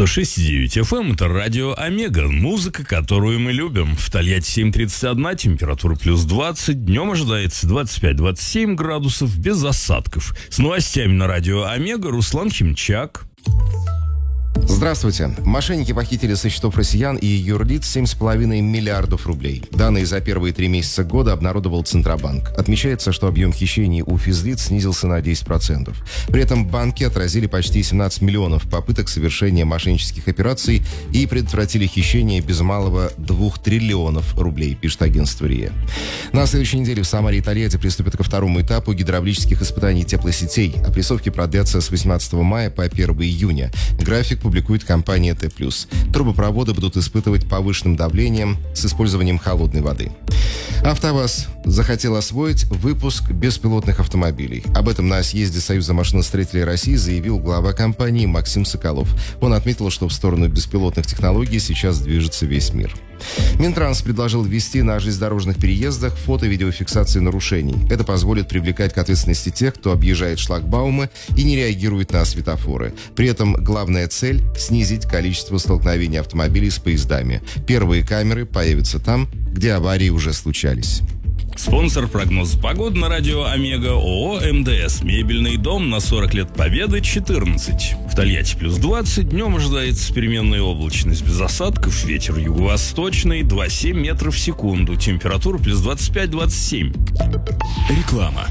106,9 FM – это радио Омега, музыка, которую мы любим. В Тольятти 7:31, температура плюс 20, днем ожидается 25-27 градусов, без осадков. С новостями на радио Омега Руслан Химчак. Здравствуйте. Мошенники похитили со счетов россиян и юрлиц 7,5 миллиардов рублей. Данные за первые 3 месяца года обнародовал Центробанк. Отмечается, что объем хищений у физлиц снизился на 10%. При этом банки отразили почти 17 миллионов попыток совершения мошеннических операций и предотвратили хищение без малого 2 триллионов рублей, пишет агентство РИА. На следующей неделе в Самаре и Тольятти приступят ко второму этапу гидравлических испытаний теплосетей. Опрессовки продлятся с 18 мая по 1 июня. График публикует компания Т+. Трубопроводы будут испытывать повышенным давлением с использованием холодной воды. АвтоВАЗ захотел освоить выпуск беспилотных автомобилей. Об этом на съезде Союза машиностроителей России заявил глава компании Максим Соколов. Он отметил, что в сторону беспилотных технологий сейчас движется весь мир. Минтранс предложил ввести на железнодорожных переездах фото-видеофиксации нарушений. Это позволит привлекать к ответственности тех, кто объезжает шлагбаумы и не реагирует на светофоры. При этом главная цель – снизить количество столкновений автомобилей с поездами. Первые камеры появятся там, где аварии уже случались. Спонсор прогноза погоды на радио Омега ООО МДС. Мебельный дом на 40 лет Победы 14. В Тольятти плюс 20. Днем ожидается переменная облачность без осадков. Ветер юго-восточный 2,7 метров в секунду. Температура плюс 25-27. Реклама.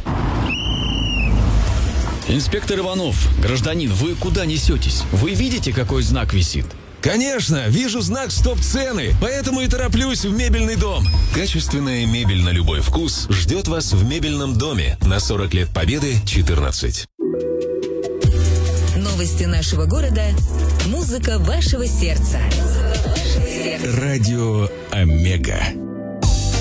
Инспектор Иванов, гражданин, вы куда несетесь? Вы видите, какой знак висит? Конечно, вижу знак «Стоп-цены», поэтому и тороплюсь в мебельный дом. Качественная мебель на любой вкус ждет вас в мебельном доме на 40 лет Победы 14. Новости нашего города. Музыка вашего сердца. Радио Омега.